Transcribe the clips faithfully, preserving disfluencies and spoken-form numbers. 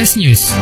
Flash News.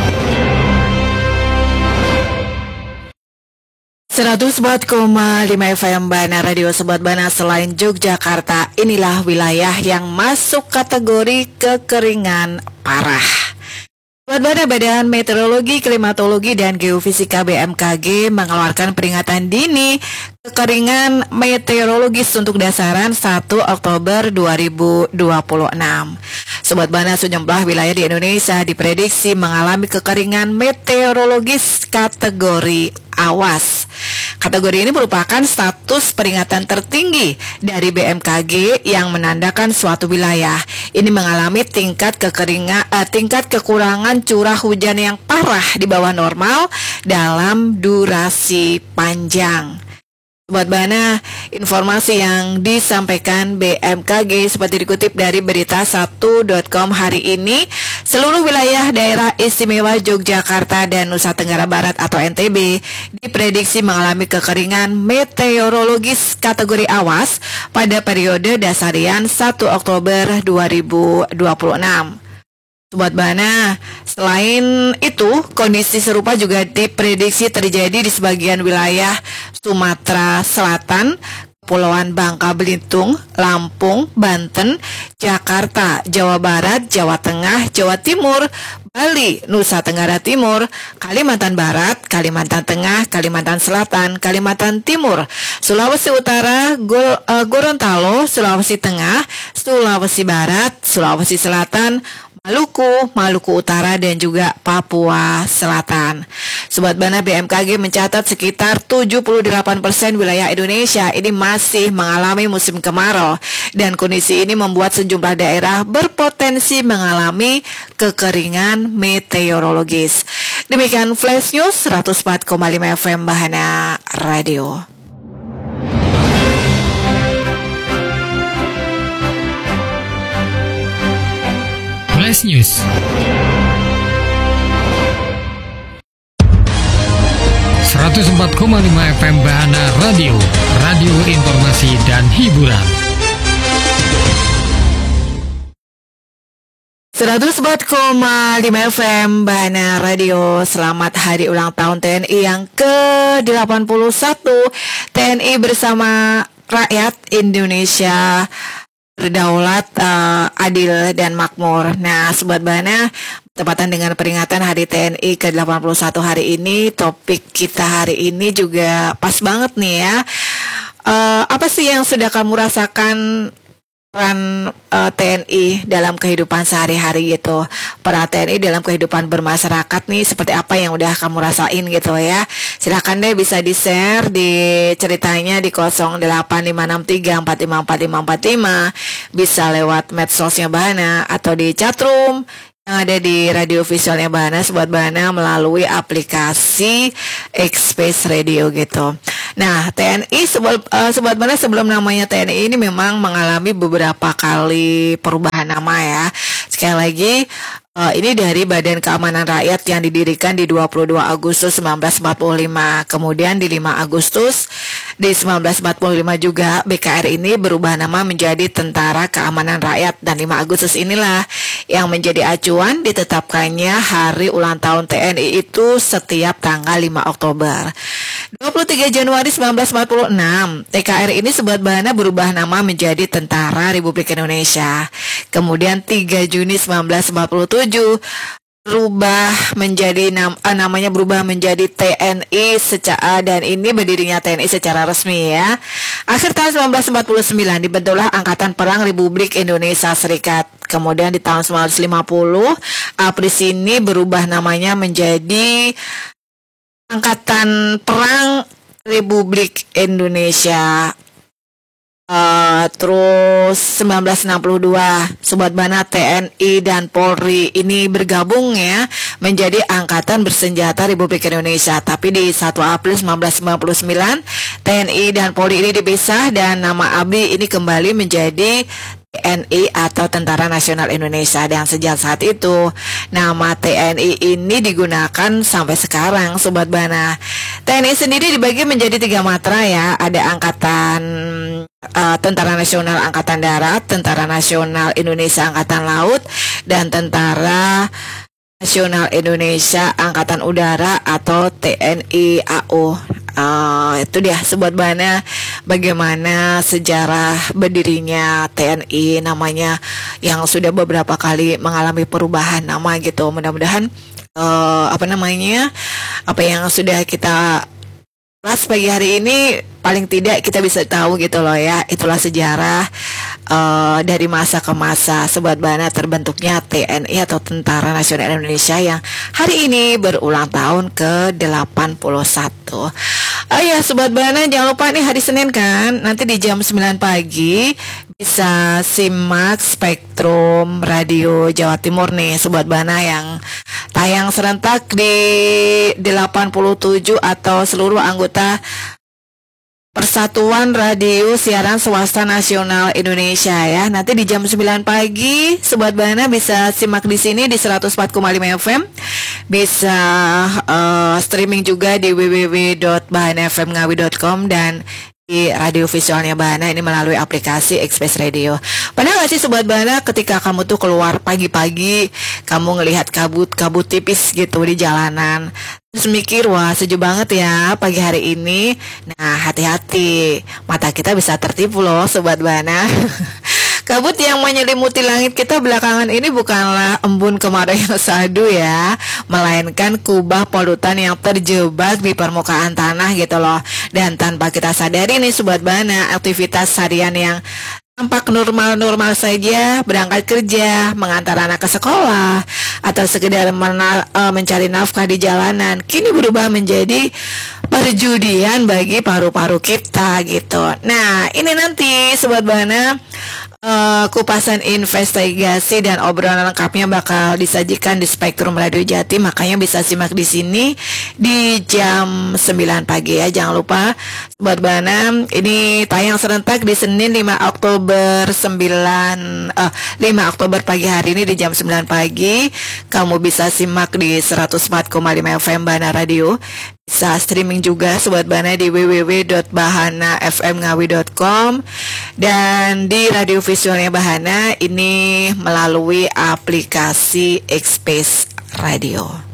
seratus empat koma lima F M Bana Radio Sobat Bana. Selain Yogyakarta, inilah wilayah yang masuk kategori kekeringan parah. Sobat Bana, Badan Meteorologi, Klimatologi, dan Geofisika B M K G mengeluarkan peringatan dini kekeringan meteorologis untuk dasaran satu Oktober dua ribu dua puluh enam. Sobat Bana, sejumlah wilayah di Indonesia diprediksi mengalami kekeringan meteorologis kategori awas. Kategori ini merupakan status peringatan tertinggi dari B M K G yang menandakan suatu wilayah ini mengalami tingkat kekeringan, eh, tingkat kekurangan curah hujan yang parah di bawah normal dalam durasi panjang. Sobat Bana, informasi yang disampaikan B M K G seperti dikutip dari berita satu titik com hari ini, seluruh wilayah daerah istimewa Yogyakarta dan Nusa Tenggara Barat atau N T B diprediksi mengalami kekeringan meteorologis kategori awas pada periode dasarian satu Oktober dua ribu dua puluh enam. Sobat Bana, selain itu, kondisi serupa juga diprediksi terjadi di sebagian wilayah Sumatera Selatan, Kepulauan Bangka Belitung, Lampung, Banten, Jakarta, Jawa Barat, Jawa Tengah, Jawa Timur, Bali, Nusa Tenggara Timur, Kalimantan Barat, Kalimantan Tengah, Kalimantan Selatan, Kalimantan Timur, Sulawesi Utara, Gor- uh, Gorontalo, Sulawesi Tengah, Sulawesi Barat, Sulawesi Selatan, Maluku, Maluku Utara, dan juga Papua Selatan. Sobat Bana, B M K G mencatat sekitar tujuh puluh delapan persen wilayah Indonesia ini masih mengalami musim kemarau, dan kondisi ini membuat sejumlah daerah berpotensi mengalami kekeringan meteorologis. Demikian Flash News seratus empat koma lima F M Bahana Radio. Flash News. seratus empat koma lima F M Bahana Radio, radio informasi dan hiburan. seratus empat koma lima F M Bahana Radio. Selamat hari ulang tahun T N I yang ke delapan puluh satu. T N I bersama rakyat Indonesia berdaulat, uh, adil, dan makmur. Nah, Sobat Bana, bertepatan dengan peringatan Hari T N I ke delapan puluh satu hari ini, topik kita hari ini juga pas banget nih ya. Uh, apa sih yang sudah kamu rasakan peran uh, T N I dalam kehidupan sehari-hari gitu? Peran T N I dalam kehidupan bermasyarakat nih seperti apa yang udah kamu rasain gitu ya? Silahkan deh bisa di-share di ceritanya di nol delapan lima enam tiga empat lima empat lima empat lima, bisa lewat medsosnya Bahana atau di chatroom yang ada di radio visualnya Bahana, Sobat Bahana, melalui aplikasi X-Space Radio gitu. Nah, T N I Sobat, uh, Sobat Bahana, sebelum namanya T N I ini memang mengalami beberapa kali perubahan nama ya. Sekali lagi, Uh, ini dari Badan Keamanan Rakyat yang didirikan di dua puluh dua Agustus seribu sembilan ratus empat puluh lima. Kemudian di lima Agustus di seribu sembilan ratus empat puluh lima juga B K R ini berubah nama menjadi Tentara Keamanan Rakyat. Dan lima Agustus inilah yang menjadi acuan ditetapkannya hari ulang tahun T N I itu setiap tanggal lima Oktober. dua puluh tiga Januari seribu sembilan ratus empat puluh enam, T K R ini Sobat Bahana berubah nama menjadi Tentara Republik Indonesia. Kemudian tiga Juni seribu sembilan ratus empat puluh tujuh berubah menjadi nam, eh, namanya berubah menjadi T N I secara, dan ini berdirinya T N I secara resmi ya. Akhir tahun seribu sembilan ratus empat puluh sembilan dibentuklah Angkatan Perang Republik Indonesia Serikat. Kemudian di tahun seribu sembilan ratus lima puluh APRIS ini berubah namanya menjadi Angkatan Perang Republik Indonesia. Uh, terus seribu sembilan ratus enam puluh dua Sobat Bana, T N I dan Polri ini bergabung ya menjadi Angkatan Bersenjata Republik Indonesia. Tapi di satu April seribu sembilan ratus sembilan puluh sembilan T N I dan Polri ini dipisah dan nama A B R I ini kembali menjadi T N I atau Tentara Nasional Indonesia, dan sejak saat itu nama T N I ini digunakan sampai sekarang Sobat Bana. T N I sendiri dibagi menjadi tiga matra ya, ada Angkatan uh, Tentara Nasional Angkatan Darat, Tentara Nasional Indonesia Angkatan Laut, dan Tentara Nasional Indonesia Angkatan Udara atau T N I A U. Uh, itu dia Sobat Bana, bagaimana sejarah berdirinya T N I namanya yang sudah beberapa kali mengalami perubahan nama gitu. Mudah-mudahan uh, apa namanya apa yang sudah kita bahas pagi hari ini paling tidak kita bisa tahu gitu loh ya. Itulah sejarah uh, dari masa ke masa Sobat Bana terbentuknya T N I atau Tentara Nasional Indonesia yang hari ini berulang tahun ke delapan puluh satu. Oh ya Sobat Bana, jangan lupa nih hari Senin kan, nanti di jam sembilan pagi bisa simak Spektrum Radio Jawa Timur nih Sobat Bana yang tayang serentak di delapan puluh tujuh atau seluruh anggota Persatuan Radio Siaran Swasta Nasional Indonesia ya. Nanti di jam sembilan pagi Sobat Bana bisa simak di sini di seratus empat koma lima F M. Bisa uh, streaming juga di w w w dot bahana f m ngawi dot com dan di radio visualnya Bahana ini melalui aplikasi Express Radio. Pernah gak sih Sobat Bahana ketika kamu tuh keluar pagi-pagi, kamu ngelihat kabut-kabut tipis gitu di jalanan, terus mikir, wah sejuk banget ya pagi hari ini. Nah hati-hati, mata kita bisa tertipu loh Sobat Bahana. Kabut yang menyelimuti langit kita belakangan ini bukanlah embun kemarau yang sadu ya, melainkan kubah polutan yang terjebak di permukaan tanah gitu loh. Dan tanpa kita sadari nih Sobat Bana, aktivitas harian yang tampak normal-normal saja, berangkat kerja, mengantar anak ke sekolah, atau sekedar mena- mencari nafkah di jalanan, kini berubah menjadi perjudian bagi paru-paru kita gitu. Nah ini nanti Sobat Bana, Uh, kupasan investigasi dan obrolan lengkapnya bakal disajikan di Spektrum Radio Jati, makanya bisa simak di sini di jam sembilan pagi ya. Jangan lupa Sobat Bana, ini tayang serentak di Senin lima Oktober sembilan uh, lima Oktober pagi hari ini di jam sembilan pagi. Kamu bisa simak di seratus empat koma lima F M Bahana Radio. Bisa streaming juga Sobat Bana di w w w dot bahana f m ngawi dot com dan di radio visualnya Bahana ini melalui aplikasi Express Radio.